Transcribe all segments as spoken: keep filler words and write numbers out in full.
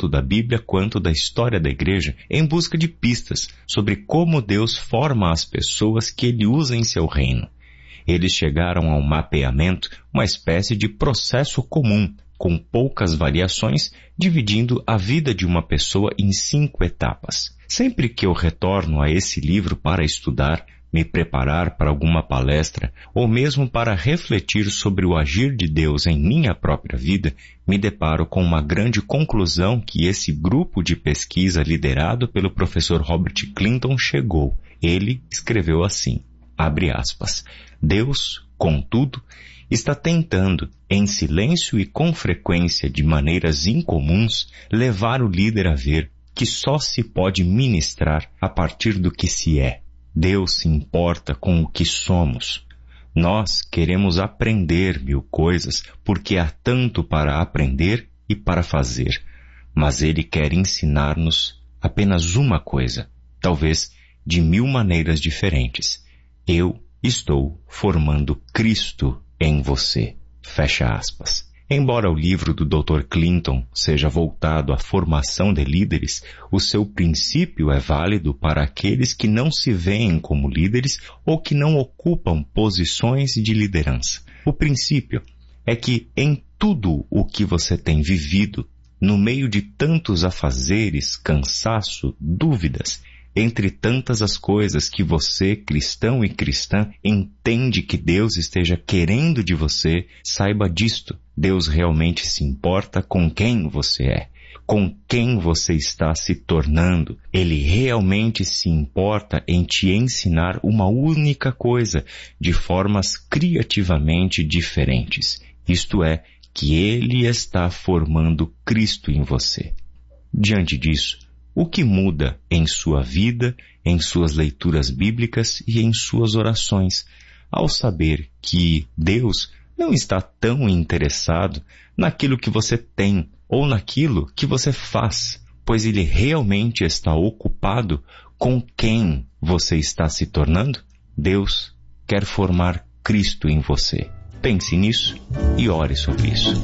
tanto da Bíblia quanto da história da igreja em busca de pistas sobre como Deus forma as pessoas que Ele usa em seu reino. Eles chegaram a um mapeamento, uma espécie de processo comum, com poucas variações, dividindo a vida de uma pessoa em cinco etapas. Sempre que eu retorno a esse livro para estudar, me preparar para alguma palestra, ou mesmo para refletir sobre o agir de Deus em minha própria vida, me deparo com uma grande conclusão que esse grupo de pesquisa liderado pelo professor Robert Clinton chegou. Ele escreveu assim, abre aspas, Deus, contudo, está tentando, em silêncio e com frequência de maneiras incomuns, levar o líder a ver que só se pode ministrar a partir do que se é. Deus se importa com o que somos. Nós queremos aprender mil coisas porque há tanto para aprender e para fazer. Mas Ele quer ensinar-nos apenas uma coisa, talvez de mil maneiras diferentes. Eu estou formando Cristo em você. Fecha aspas. Embora o livro do doutor Clinton seja voltado à formação de líderes, o seu princípio é válido para aqueles que não se veem como líderes ou que não ocupam posições de liderança. O princípio é que em tudo o que você tem vivido, no meio de tantos afazeres, cansaço, dúvidas, entre tantas as coisas que você, cristão e cristã, entende que Deus esteja querendo de você, saiba disto. Deus realmente se importa com quem você é, com quem você está se tornando. Ele realmente se importa em te ensinar uma única coisa, de formas criativamente diferentes. Isto é, que Ele está formando Cristo em você. Diante disso, o que muda em sua vida, em suas leituras bíblicas e em suas orações, ao saber que Deus não está tão interessado naquilo que você tem ou naquilo que você faz, pois Ele realmente está ocupado com quem você está se tornando? Deus quer formar Cristo em você. Pense nisso e ore sobre isso.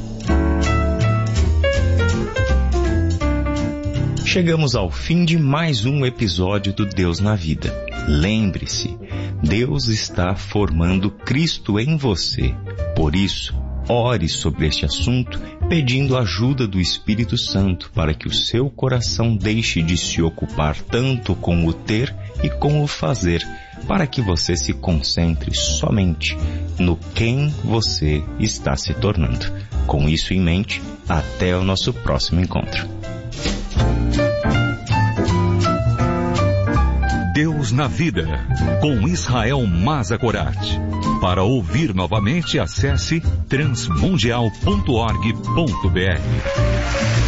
Chegamos ao fim de mais um episódio do Deus na Vida. Lembre-se, Deus está formando Cristo em você. Por isso, ore sobre este assunto, pedindo a ajuda do Espírito Santo para que o seu coração deixe de se ocupar tanto com o ter e com o fazer, para que você se concentre somente no quem você está se tornando. Com isso em mente, até o nosso próximo encontro. Deus na Vida, com Israel Mazakorati. Para ouvir novamente, acesse transmundial ponto org ponto br.